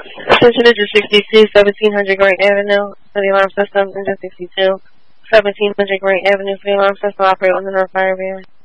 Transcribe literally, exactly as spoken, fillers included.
Attention Engine sixty-two, seventeen hundred Grant Avenue for the alarm system. Engine sixty-two, seventeen hundred Grant Avenue for the alarm system. Operate on the North Fire Van.